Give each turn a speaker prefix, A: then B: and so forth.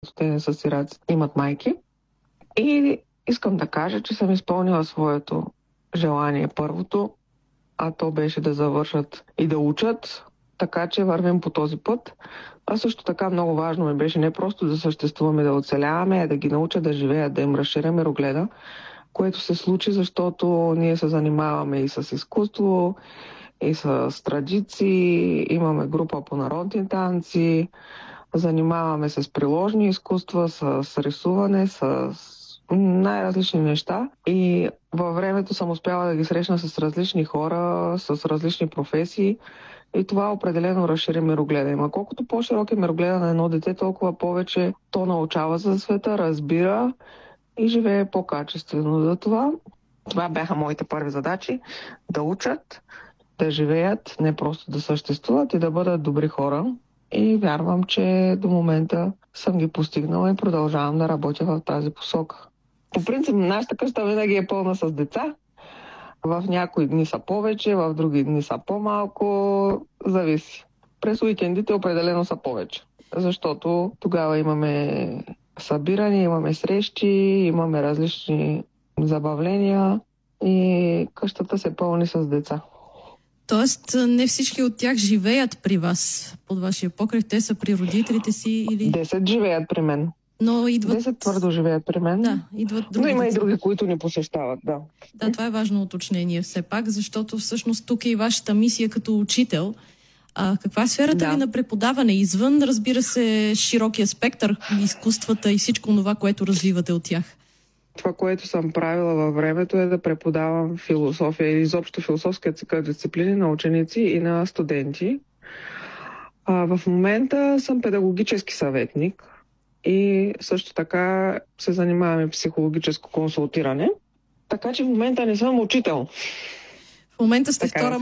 A: защото те не са сираци, имат майки. И искам да кажа, че съм изпълнила своето желание първото, а то беше да завършат и да учат, така че вървим по този път. А също така много важно ми беше не просто да съществуваме, да оцеляваме, а да ги науча да живеят, да им разширя мирогледа, което се случи, защото ние се занимаваме и с изкуство, и с традиции, имаме група по народни танци, занимаваме се с приложни изкуства, с рисуване, с най-различни неща. И във времето съм успяла да ги срещна с различни хора, с различни професии. И това определено разшири мирогледа им. А колкото по-широк е мирогледа на едно дете, толкова повече то научава за света, разбира и живее по-качествено. Затова това бяха моите първи задачи. Да учат, да живеят, не просто да съществуват и да бъдат добри хора. И вярвам, че до момента съм ги постигнала и продължавам да работя в тази посока. По принцип, нашата къща винаги е пълна с деца. В някои дни са повече, в други дни са по-малко. Зависи. През уикендите определено са повече. Защото тогава имаме събирания, имаме срещи, имаме различни забавления и къщата се пълни с деца.
B: Тоест, не всички от тях живеят при вас, под вашия покрив. Те са при родителите си или...
A: 10 живеят при мен.
B: Но идват...
A: 10 твърдо живеят при мен.
B: Да, идват други.
A: Но има
B: деца.
A: и други, които ни посещават, да.
B: Да, това е важно уточнение все пак, защото всъщност тук е и вашата мисия като учител. Каква е сферата ви на преподаване? Извън, разбира се, широкия спектър, изкуствата и всичко това, което развивате от тях.
A: Това, което съм правила във времето е да преподавам философия или изобщо философска дисциплини на ученици и на студенти. В момента съм педагогически съветник и също така се занимаваме психологическо консултиране. Така че в момента не съм учител.
B: В момента сте
A: така
B: втора